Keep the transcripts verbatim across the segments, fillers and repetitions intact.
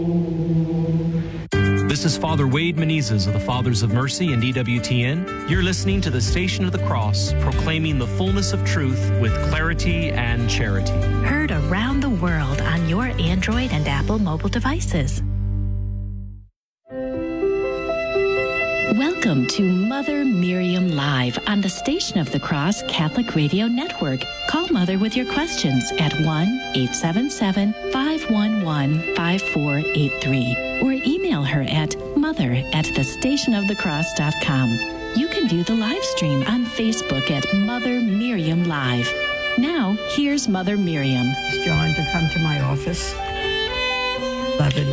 This is Father Wade Menezes of the Fathers of Mercy and E W T N. You're listening to the Station of the Cross, proclaiming the fullness of truth with clarity and charity. Heard around the world on your Android and Apple mobile devices. Welcome to Mother Miriam Live on the Station of the Cross Catholic Radio Network. Call Mother with your questions at one eight seven seven, five one one, five four eight three or email her at mother at the station of the cross dot com. You can view the live stream on Facebook at Mother Miriam Live. Now, here's Mother Miriam. John to come to my office. Beloved,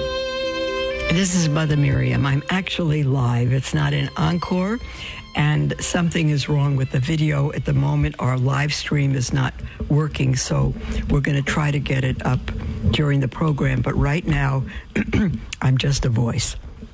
this is Mother Miriam. I'm actually live. It's not an encore, and something is wrong with the video at the moment. Our live stream is not working, so we're going to try to get it up during the program. But right now, I'm just a voice.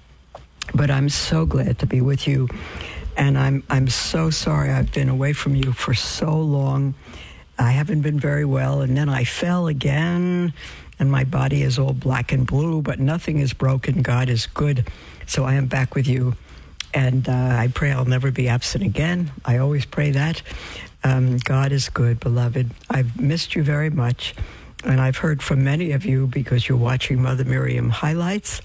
But I'm so glad to be with you, and I'm I'm so sorry I've been away from you for so long. I haven't been very well, and then I fell again, and my body is all black and blue, but nothing is broken. God is good. So I am back with you, and uh, I pray I'll never be absent again. I always pray that. Um, God is good, beloved. I've missed you very much, and I've heard from many of you because you're watching Mother Miriam highlights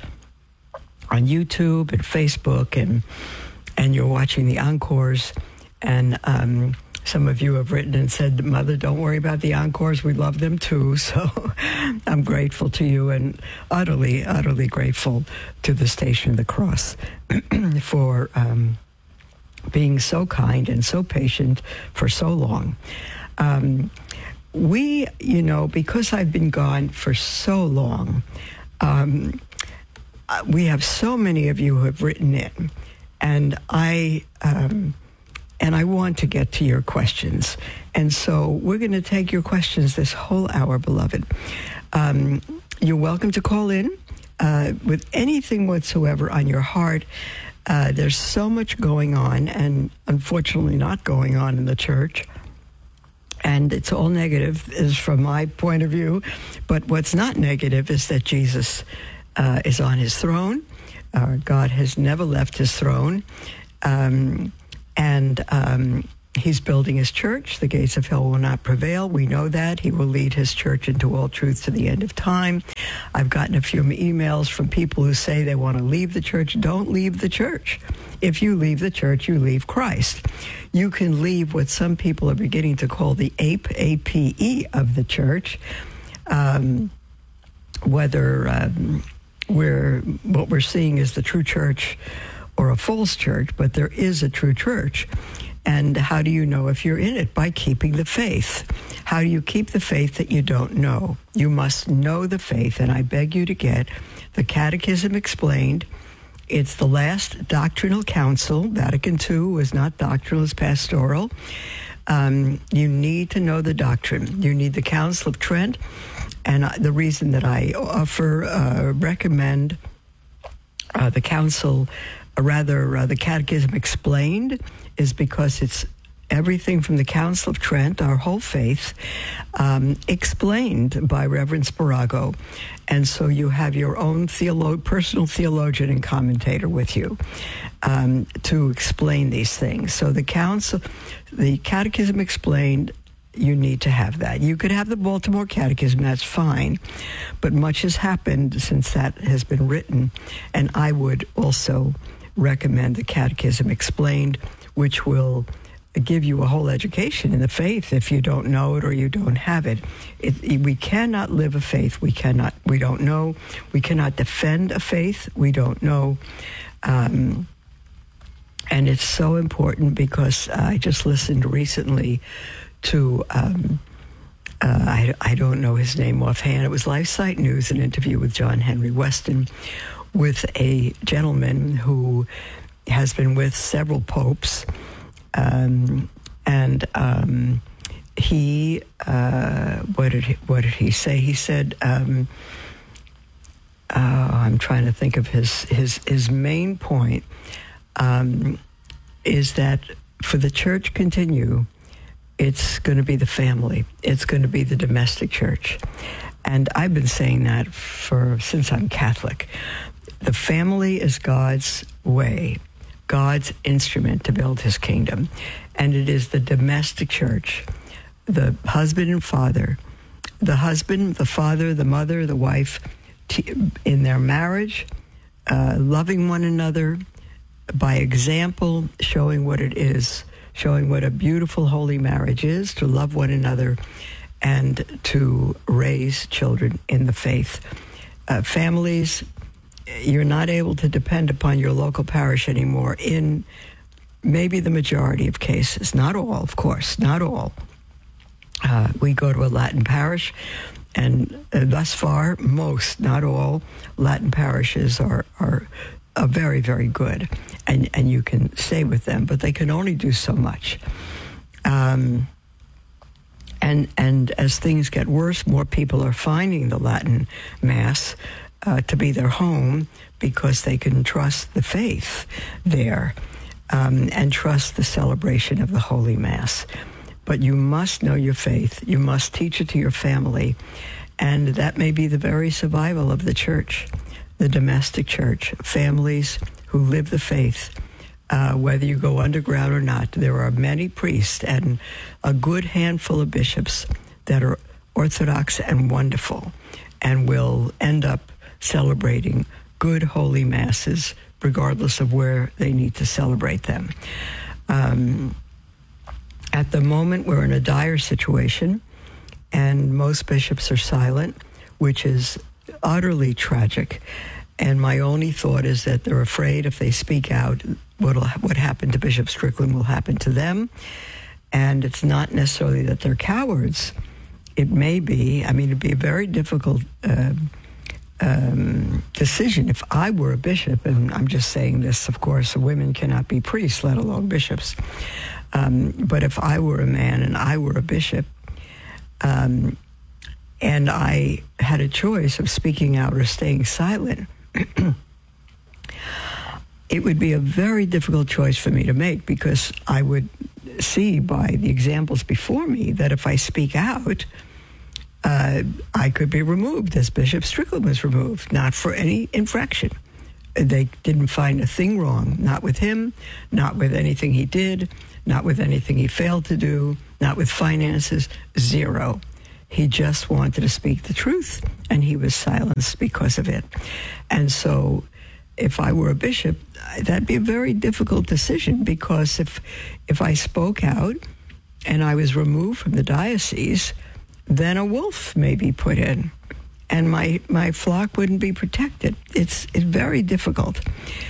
on YouTube and Facebook, and and you're watching the encores, and um, some of you have written and said, Mother, don't worry about the encores. We love them too. So I'm grateful to you, and utterly, utterly grateful to the Station of the Cross for um, being so kind and so patient for so long. Um, we, you know, because I've been gone for so long, um, we have so many of you who have written in, and I... Um, And I want to get to your questions. And so we're going to take your questions this whole hour, beloved. Um, you're welcome to call in uh, with anything whatsoever on your heart. Uh, there's so much going on, and unfortunately not going on in the church. And it's all negative, is from my point of view. But what's not negative is that Jesus uh, is on his throne. Uh, God has never left his throne. Um And um, he's building his church. The gates of hell will not prevail. We know that. He will lead his church into all truth to the end of time. I've gotten a few emails from people who say they want to leave the church. Don't leave the church. If you leave the church, you leave Christ. You can leave what some people are beginning to call the ape, A P E, of the church. Um, whether um, we're, what we're seeing is the true church or a false church, but there is a true church. And how do you know if you're in it? By keeping the faith. How do you keep the faith that you don't know? You must know the faith, and I beg you to get the Catechism Explained. It's the last doctrinal council. Vatican Two was not doctrinal, it's pastoral. Um, you need to know the doctrine. You need the Council of Trent, and uh, the reason that I offer, uh, recommend uh, the council, rather, uh, the Catechism Explained, is because it's everything from the Council of Trent, our whole faith, um, explained by Reverend Sparago. And so you have your own theolo- personal theologian and commentator with you um, to explain these things. So the Council, the Catechism Explained, you need to have that. You could have the Baltimore Catechism, that's fine, but much has happened since that has been written, and I would also recommend the Catechism Explained, which will give you a whole education in the faith if you don't know it or you don't have it. it. We cannot live a faith we cannot, we don't know. We cannot defend a faith we don't know. Um, and it's so important because I just listened recently to, um, uh, I, I don't know his name offhand, it was LifeSite News, an interview with John Henry Weston, with a gentleman who has been with several popes, um, and um, he, uh, what did he, what did he say? He said, um, uh, I'm trying to think of his his his main point um, is that for the church continue, it's going to be the family. It's going to be the domestic church. And I've been saying that for since I'm Catholic. The family is God's way, God's instrument to build his kingdom. And it is the domestic church, the husband and father, the husband, the father, the mother, the wife, t- in their marriage, uh, loving one another, by example, showing what it is, showing what a beautiful, holy marriage is, to love one another and to raise children in the faith. Uh, families, you're not able to depend upon your local parish anymore in maybe the majority of cases. Not all, of course, not all. Uh, we go to a Latin parish, and uh, thus far, most, not all, Latin parishes are, are, are very, very good, and, and you can stay with them, but they can only do so much. Um, and, and as things get worse, more people are finding the Latin Mass Uh, to be their home because they can trust the faith there um, and trust the celebration of the Holy Mass. But you must know your faith. You must teach it to your family. And that may be the very survival of the church, the domestic church, families who live the faith. Uh, whether you go underground or not, there are many priests and a good handful of bishops that are Orthodox and wonderful and will end up celebrating good holy masses, regardless of where they need to celebrate them. Um, at the moment, we're in a dire situation, and most bishops are silent, which is utterly tragic. And my only thought is that they're afraid if they speak out, what'll, what happened to Bishop Strickland will happen to them. And it's not necessarily that they're cowards. It may be, I mean, it'd be a very difficult uh, Um, decision if I were a bishop, and I'm just saying this, of course, women cannot be priests, let alone bishops. Um, but if I were a man and I were a bishop, um, and I had a choice of speaking out or staying silent, it would be a very difficult choice for me to make, because I would see by the examples before me that if I speak out, Uh, I could be removed, as Bishop Strickland was removed, not for any infraction. They didn't find a thing wrong, not with him, not with anything he did, not with anything he failed to do, not with finances, zero. He just wanted to speak the truth, and he was silenced because of it. And so if I were a bishop, that'd be a very difficult decision, because if if I spoke out and I was removed from the diocese, then a wolf may be put in, and my, my flock wouldn't be protected. It's it's very difficult,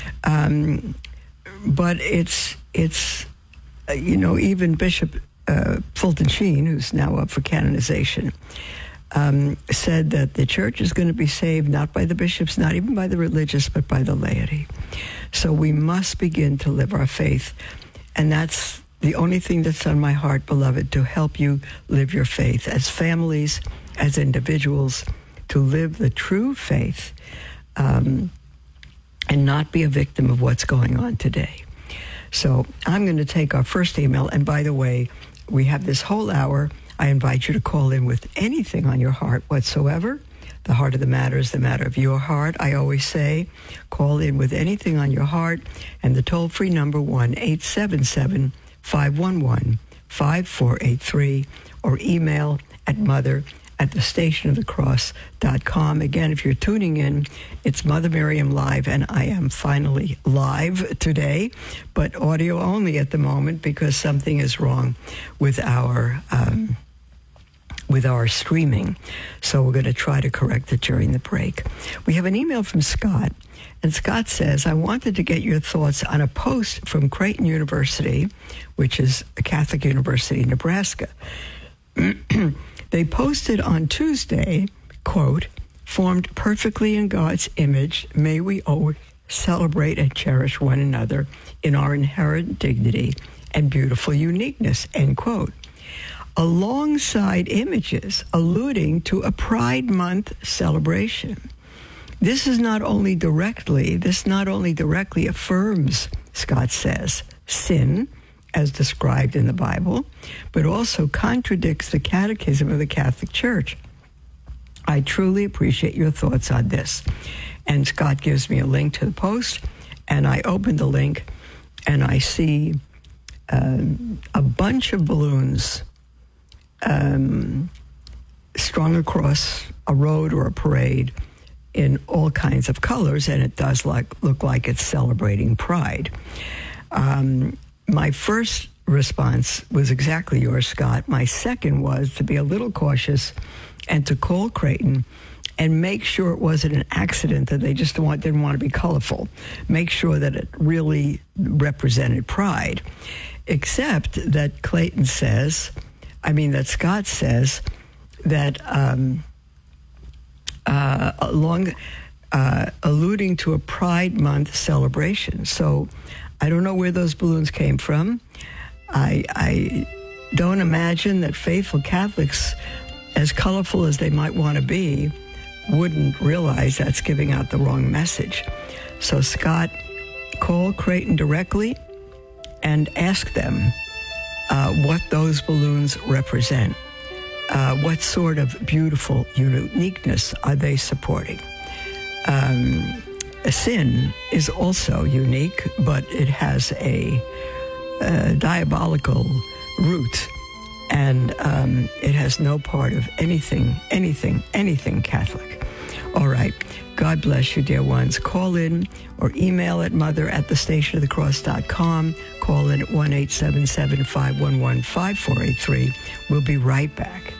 um, but it's it's uh, you know, even Bishop uh, Fulton Sheen, who's now up for canonization, um, said that the church is going to be saved not by the bishops, not even by the religious, but by the laity. So we must begin to live our faith, and that's the only thing that's on my heart, beloved, to help you live your faith as families, as individuals, to live the true faith um, and not be a victim of what's going on today. So I'm going to take our first email. And by the way, we have this whole hour. I invite you to call in with anything on your heart whatsoever. The heart of the matter is the matter of your heart. I always say, call in with anything on your heart. And the toll-free number, one eight seven seven, five one one, five four eight three, or email at mother at the station of the cross dot com. Again, if you're tuning in, it's Mother Miriam Live, and I am finally live today, but audio only at the moment because something is wrong with our um, with our streaming. So we're going to try to correct it during the break. We have an email from Scott, and Scott says, I wanted to get your thoughts on a post from Creighton University, which is a Catholic university in Nebraska. They posted on Tuesday, quote, formed perfectly in God's image, may we always celebrate and cherish one another in our inherent dignity and beautiful uniqueness, end quote. Alongside images alluding to a Pride Month celebration. This is not only directly, this not only directly affirms, Scott says, sin, as described in the Bible, but also contradicts the Catechism of the Catholic Church. I truly appreciate your thoughts on this. And Scott gives me a link to the post, and I open the link, and I see um, a bunch of balloons um, strung across a road or a parade in all kinds of colors, and it does like look like it's celebrating Pride. Um, my first response was exactly yours, Scott. My second was to be a little cautious and to call Creighton and make sure it wasn't an accident, that they just want, didn't want to be colorful. Make sure that it really represented Pride. Except that Clayton says, I mean, that Scott says that um, uh, along, uh, alluding to a Pride Month celebration. So I don't know where those balloons came from. I, I don't imagine that faithful Catholics, as colorful as they might want to be, wouldn't realize that's giving out the wrong message. So Scott, call Creighton directly and ask them uh, what those balloons represent. Uh, what sort of beautiful uniqueness are they supporting? Um, sin is also unique, but it has a, a diabolical root, and um, it has no part of anything, anything, anything Catholic. All right. God bless you, dear ones. Call in or email at mother at the station of the cross dot com. Call in at one eight seven seven, five one one, five four eight three. We'll be right back.